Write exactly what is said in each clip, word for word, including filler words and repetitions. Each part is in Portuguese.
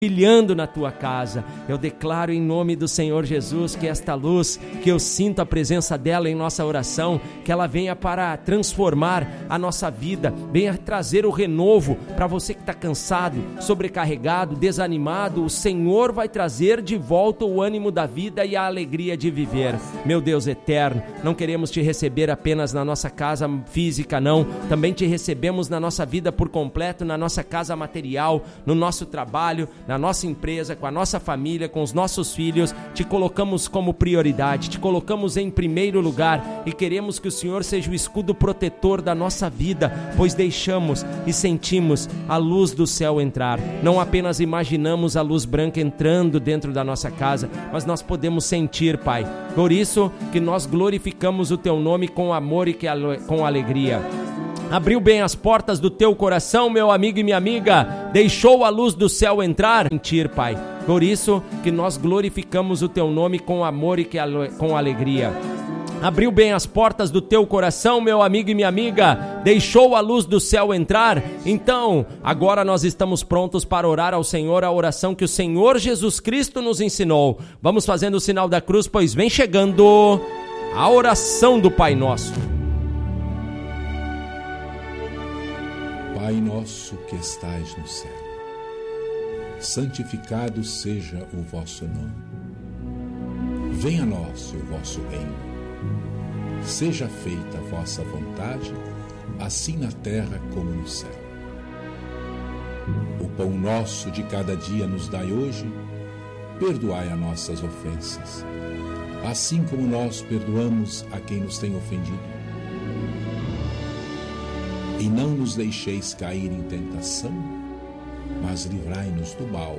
brilhando na tua casa. Eu declaro em nome do Senhor Jesus que esta luz, que eu sinto a presença dela em nossa oração, que ela venha para transformar a nossa vida, venha trazer o renovo para você que está cansado, sobrecarregado, desanimado. O Senhor vai trazer de volta o ânimo da vida e a alegria de viver. Meu Deus eterno, não queremos te receber apenas na nossa casa física, não. Também te recebemos na nossa vida por completo, na nossa casa material, no nosso trabalho, na nossa empresa, com a nossa família, com os nossos filhos. Te colocamos como prioridade, te colocamos em primeiro lugar e queremos que o Senhor seja o escudo protetor da nossa vida, pois deixamos e sentimos a luz do céu entrar. Não apenas imaginamos a luz branca entrando dentro da nossa casa, mas nós podemos sentir, Pai. Por isso que nós glorificamos o Teu nome com amor e com alegria. Abriu bem as portas do teu coração, meu amigo e minha amiga, deixou a luz do céu entrar? Sentir, Pai. Por isso que nós glorificamos o teu nome com amor e com alegria. Abriu bem as portas do teu coração, meu amigo e minha amiga, deixou a luz do céu entrar? Então, agora nós estamos prontos para orar ao Senhor a oração que o Senhor Jesus Cristo nos ensinou. Vamos fazendo o sinal da cruz, pois vem chegando a oração do Pai Nosso. Pai nosso que estais no céu, santificado seja o vosso nome. Venha a nós o vosso reino. Seja feita a vossa vontade, assim na terra como no céu. O pão nosso de cada dia nos dai hoje. Perdoai as nossas ofensas, assim como nós perdoamos a quem nos tem ofendido. E não nos deixeis cair em tentação, mas livrai-nos do mal.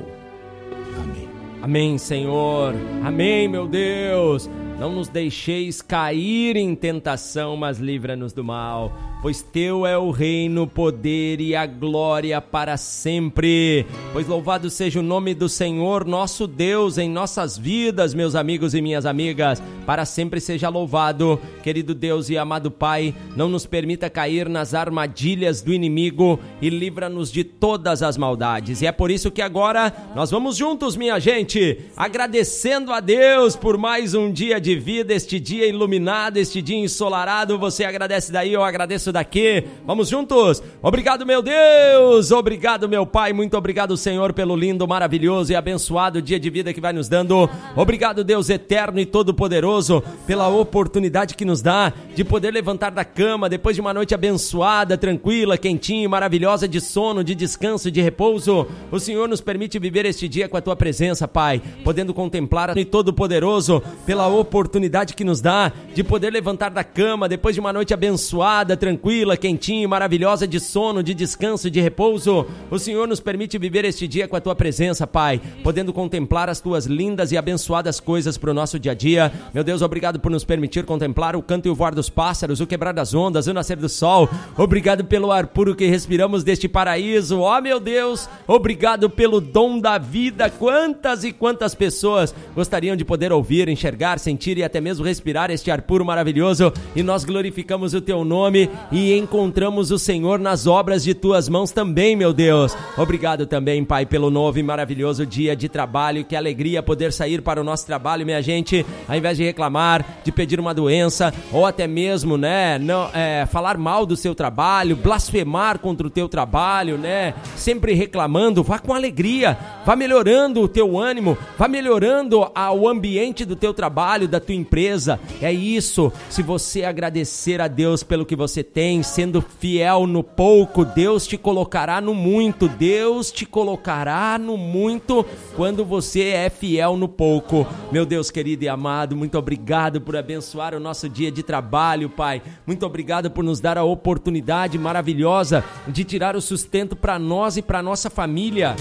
Amém. Amém, Senhor. Amém, meu Deus. Não nos deixeis cair em tentação, mas livra-nos do mal. Pois teu é o reino, o poder e a glória para sempre. Pois louvado seja o nome do Senhor, nosso Deus, em nossas vidas, meus amigos e minhas amigas. Para sempre seja louvado, querido Deus e amado Pai. Não nos permita cair nas armadilhas do inimigo e livra-nos de todas as maldades. E é por isso que agora nós vamos juntos, minha gente, agradecendo a Deus por mais um dia de vida, este dia iluminado, este dia ensolarado. Você agradece daí, eu agradeço daqui. Vamos juntos. Obrigado, meu Deus. Obrigado, meu Pai. Muito obrigado, Senhor, pelo lindo, maravilhoso e abençoado dia de vida que vai nos dando. Obrigado, Deus eterno e todo-poderoso, pela oportunidade que nos dá de poder levantar da cama depois de uma noite abençoada, tranquila, quentinha e maravilhosa de sono, de descanso, de repouso. O Senhor nos permite viver este dia com a Tua presença, Pai, podendo contemplar e todo-poderoso pela oportunidade que nos dá de poder levantar da cama depois de uma noite abençoada, tranquila, tranquila, quentinha e maravilhosa de sono, de descanso, de repouso. O Senhor nos permite viver este dia com a Tua presença, Pai, podendo contemplar as Tuas lindas e abençoadas coisas para o nosso dia a dia. Meu Deus, obrigado por nos permitir contemplar o canto e o voar dos pássaros, o quebrar das ondas, o nascer do sol. Obrigado pelo ar puro que respiramos deste paraíso. Ó, meu Deus, obrigado pelo dom da vida. Quantas e quantas pessoas gostariam de poder ouvir, enxergar, sentir e até mesmo respirar este ar puro maravilhoso. E nós glorificamos o Teu nome e encontramos o Senhor nas obras de Tuas mãos também, meu Deus. Obrigado também, Pai, pelo novo e maravilhoso dia de trabalho. Que alegria poder sair para o nosso trabalho, minha gente, ao invés de reclamar, de pedir uma doença, ou até mesmo, né, não, é, falar mal do seu trabalho, blasfemar contra o teu trabalho, né, sempre reclamando. Vá com alegria, vá melhorando o teu ânimo, vá melhorando a, o ambiente do teu trabalho, da tua empresa. É isso. Se você agradecer a Deus pelo que você tem, sendo fiel no pouco, Deus te colocará no muito. Deus te colocará no muito quando você é fiel no pouco. Meu Deus querido e amado, muito obrigado por abençoar o nosso dia de trabalho, Pai. Muito obrigado por nos dar a oportunidade maravilhosa de tirar o sustento para nós e para nossa família.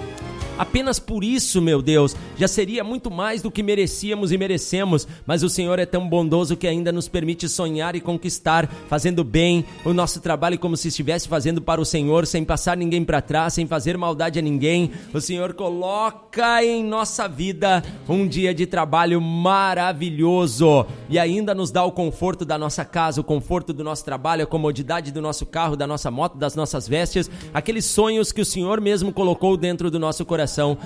Apenas por isso, meu Deus, já seria muito mais do que merecíamos e merecemos, mas o Senhor é tão bondoso que ainda nos permite sonhar e conquistar, fazendo bem o nosso trabalho como se estivesse fazendo para o Senhor, sem passar ninguém para trás, sem fazer maldade a ninguém. O Senhor coloca em nossa vida um dia de trabalho maravilhoso e ainda nos dá o conforto da nossa casa, o conforto do nosso trabalho, a comodidade do nosso carro, da nossa moto, das nossas vestes, aqueles sonhos que o Senhor mesmo colocou dentro do nosso coração.